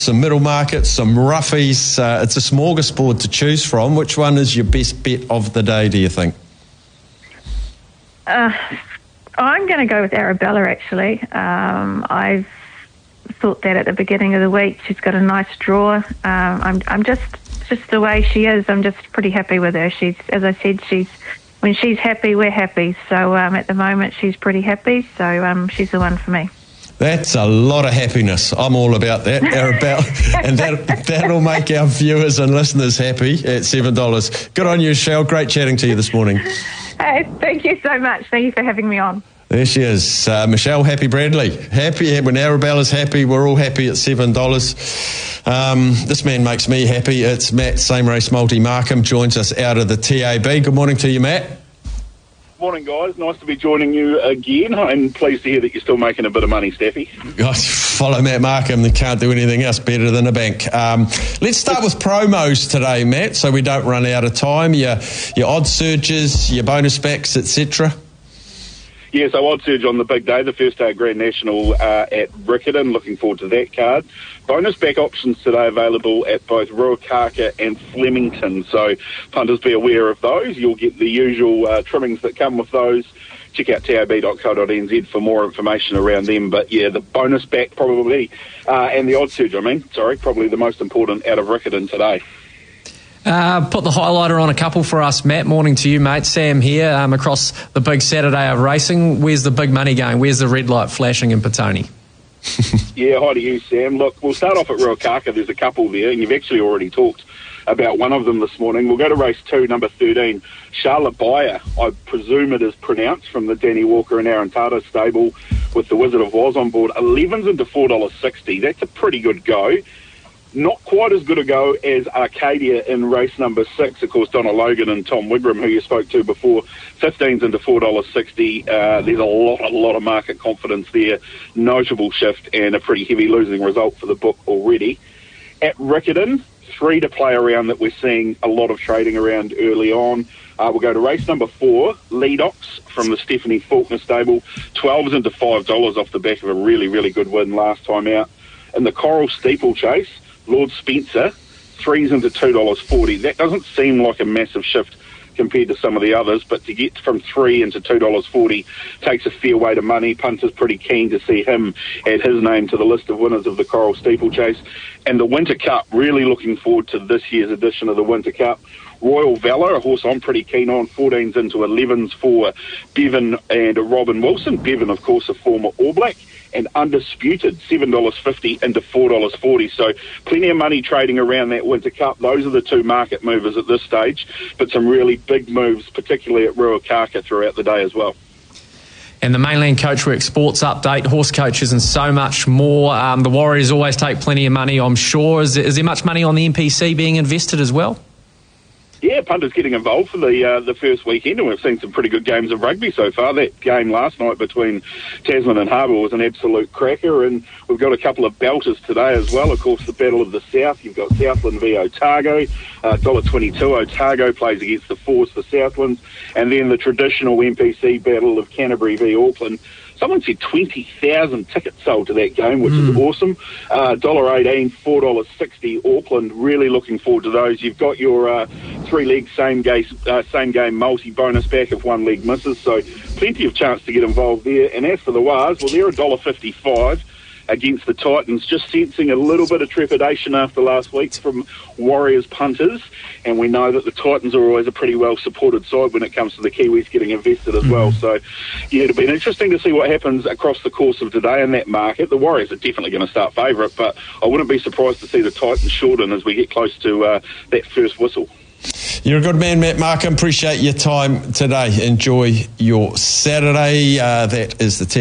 some middle markets, some roughies. It's a smorgasbord to choose from. Which one is your best bet of the day, do you think? I'm going to go with Arabella, actually. I've thought that at the beginning of the week. She's got a nice draw. I'm just the way she is, I'm just pretty happy with her. She's, as I said, when she's happy, we're happy. So at the moment, she's pretty happy. So she's the one for me. That's a lot of happiness. I'm all about that, Arabella. And that'll make our viewers and listeners happy at $7. Good on you, Shell. Great chatting to you this morning. Hey, thank you so much. Thank you for having me on. There she is, Michelle Happy Bradley. Happy when Arabella's happy, we're all happy at $7. This man makes me happy. It's Matt, Same Race Multi Markham, joins us out of the TAB. Good morning to you, Matt. Morning, guys. Nice to be joining you again. I'm pleased to hear that you're still making a bit of money, Staffy. Gosh, follow Matt Markham. They can't do anything else better than a bank. Let's start with promos today, Matt, so we don't run out of time. Your odd surges, your bonus backs, etc. Yeah, so Odd Surge on the big day, the first day of Grand National at Riccarton. Looking forward to that card. Bonus back options today available at both Ruakaka and Flemington. So punters, be aware of those. You'll get the usual trimmings that come with those. Check out tab.co.nz for more information around them. But yeah, the bonus back probably, and the Odd Surge, probably the most important out of Riccarton today. Put the highlighter on a couple for us, Matt. Morning to you, mate. Sam here, across the big Saturday of racing. Where's the big money going? Where's the red light flashing in Petone? Yeah, hi to you, Sam. Look, we'll start off at Ruakaka. There's a couple there, and you've actually already talked about one of them this morning. We'll go to race 2, number 13, Charlotte Bayer. I presume it is pronounced, from the Danny Walker and Aaron Tata stable with the Wizard of Woz on board. 11's into $4.60. That's a pretty good go. Not quite as good a go as Arcadia in race number 6. Of course, Donna Logan and Tom Wigram, who you spoke to before. 15's into $4.60. There's a lot of market confidence there. Notable shift and a pretty heavy losing result for the book already. At Riccarton, 3 to play around that we're seeing a lot of trading around early on. We'll go to race number 4, Leadox from the Stephanie Faulkner stable. 12's into $5 off the back of a really, really good win last time out. In the Coral Steeplechase, Lord Spencer, 3's into $2.40. That doesn't seem like a massive shift compared to some of the others, but to get from 3 into $2.40 takes a fair weight of money. Punter's pretty keen to see him add his name to the list of winners of the Coral Steeplechase. And the Winter Cup, really looking forward to this year's edition of the Winter Cup. Royal Valor, a horse I'm pretty keen on, 14's into 11's for Bevan and Robin Wilson. Bevan, of course, a former All Black. And Undisputed, $7.50 into $4.40. So plenty of money trading around that Winter Cup. Those are the 2 market movers at this stage, but some really big moves, particularly at Ruakaka throughout the day as well. And the Mainland Coachwork Sports Update, horse coaches and so much more. The Warriors always take plenty of money, I'm sure. Is there much money on the NPC being invested as well? Yeah, punters getting involved for the first weekend, and we've seen some pretty good games of rugby so far. That game last night between Tasman and Harbour was an absolute cracker, and we've got a couple of belters today as well. Of course, the Battle of the South. You've got Southland v Otago. $1.22 Otago plays against the Force for Southland, and then the traditional NPC Battle of Canterbury v Auckland. Someone said 20,000 tickets sold to that game, which is awesome. $1.18, $4.60 Auckland. Really looking forward to those. You've got your 3-leg same game multi bonus back if 1 leg misses. So plenty of chance to get involved there. And as for the Wars, well, they're $1.55 against the Titans, just sensing a little bit of trepidation after last week from Warriors punters, and we know that the Titans are always a pretty well supported side when it comes to the Kiwis getting invested as well. So yeah, it'll be interesting to see what happens across the course of today in that market. The Warriors are definitely going to start favourite, but I wouldn't be surprised to see the Titans shorten as we get close to that first whistle. You're a good man, Matt Markham. Appreciate your time today. Enjoy your Saturday. That is the